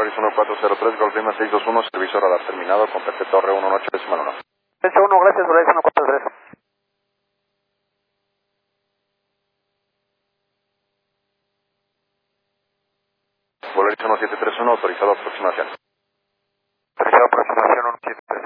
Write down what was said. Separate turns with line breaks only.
Volaris 1403, Golf Lima 621, servicio radar terminado, complete Torre 118.1.
1, gracias, Volaris 1403.
Volaris 1731, autorizado aproximación.